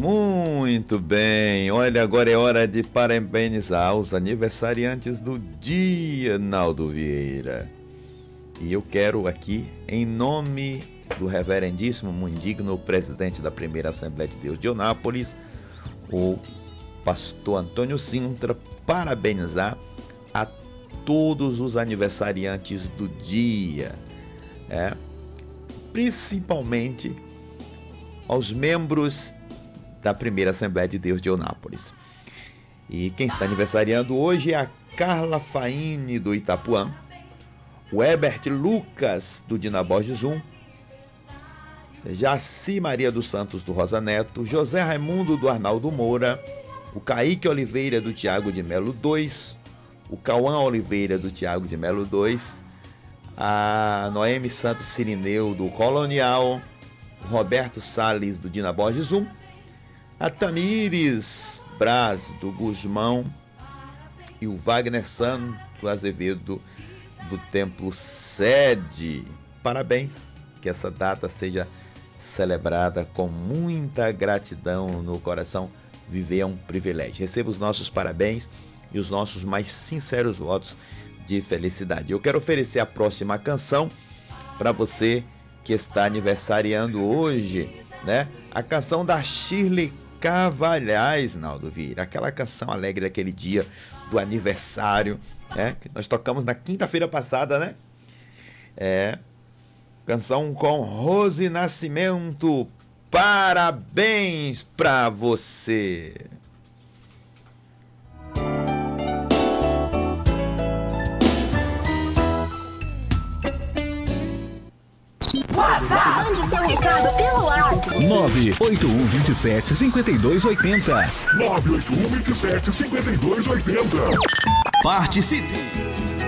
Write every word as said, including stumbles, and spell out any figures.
Muito bem, olha, agora é hora de parabenizar os aniversariantes do dia, Naldo Vieira. E eu quero aqui, em nome do reverendíssimo, muito digno presidente da primeira Assembleia de Deus de Eunápolis, o pastor Antônio Sintra, parabenizar a todos os aniversariantes do dia, é, principalmente aos membros da primeira Assembleia de Deus de Eunápolis. E quem está aniversariando hoje é a Carla Faine, do Itapuã, o Herbert Lucas, do Dina Borges um, Jaci Maria dos Santos, do Rosa Neto, José Raimundo, do Arnaldo Moura, o Kaique Oliveira, do Tiago de Melo dois, o Cauã Oliveira, do Tiago de Melo dois, a Noemi Santos Cirineu, do Colonial, o Roberto Salles, do Dina Borges um, a Tamires Braz, do Guzmão, e o Wagner Santo Azevedo, do Templo Sede. Parabéns, que essa data seja celebrada com muita gratidão no coração. Viver é um privilégio. Receba os nossos parabéns e os nossos mais sinceros votos de felicidade. Eu quero oferecer a próxima canção para você que está aniversariando hoje, né? A canção da Shirley Cavalhais, Naldo Vieira, aquela canção alegre daquele dia do aniversário, né? Que nós tocamos na quinta-feira passada, né? É, canção com Rose Nascimento. Parabéns pra você. WhatsApp. Mande seu recado pelo WhatsApp. nove oito um dois sete cinco dois oito zero. nove oito um dois sete cinco dois oito zero. Participe!